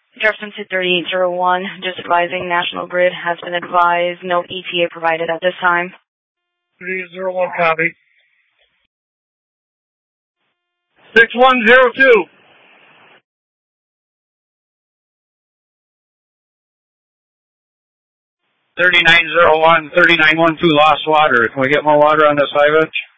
Jefferson to 3801, just advising National Grid has been advised, no ETA provided at this time. 3801, copy. 6102. 3901, 3912 lost water. Can we get more water on this high inch?